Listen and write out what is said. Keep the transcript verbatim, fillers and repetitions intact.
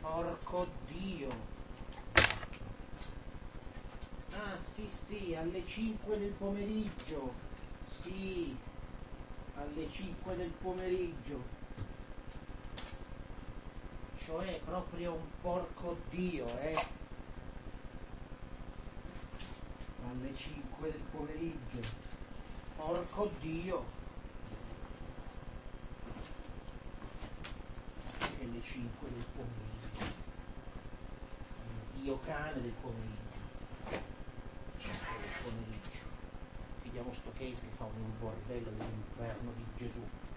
Porco Dio. Ah, sì, sì, alle cinque del pomeriggio. Sì, alle cinque del pomeriggio. Cioè proprio un porco Dio, eh. Alle cinque del pomeriggio. Porco Dio. E alle cinque del pomeriggio. Dio cane del pomeriggio. cinque del pomeriggio. Vediamo sto case che fa un bordello dell'inferno di Gesù.